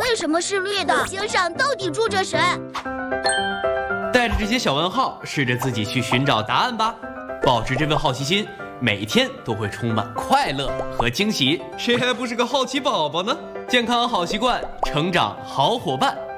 为什么是绿的？星上到底住着谁？ 带着这些小问号，试着自己去寻找答案吧。保持这份好奇心，每天都会充满快乐和惊喜。谁还不是个好奇宝宝呢？健康好习惯，成长好伙伴。